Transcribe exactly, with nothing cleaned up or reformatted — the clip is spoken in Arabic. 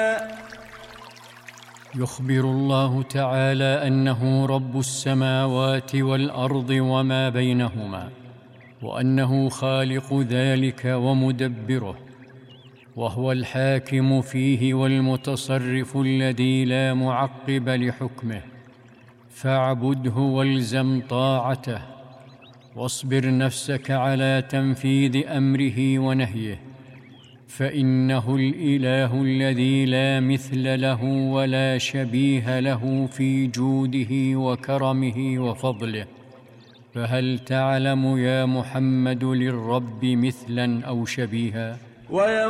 يخبر الله تعالى أنه رب السماوات والأرض وما بينهما، وأنه خالق ذلك ومدبره، وهو الحاكم فيه والمتصرف الذي لا معقب لحكمه، فاعبده والزم طاعته، واصبر نفسك على تنفيذ أمره ونهيه، فإنه الإله الذي لا مثل له ولا شبيه له في جوده وكرمه وفضله. فهل تعلم يا محمد للرب مثلا أو شبيها؟